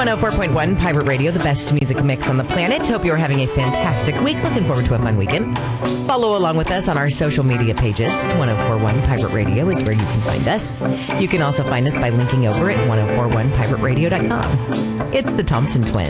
104.1 Pirate Radio, the best music mix on the planet. Hope you're having a fantastic week. Looking forward to a fun weekend. Follow along with us on our social media pages. 1041 Pirate Radio is where you can find us. You can also find us by linking over at 1041pirateраdio.com. It's the Thompson Twins.